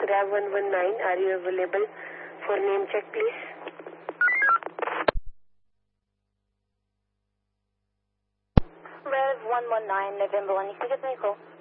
RAV 119. Are you available for name check, please? RAV 119, November 1. You can get me a call.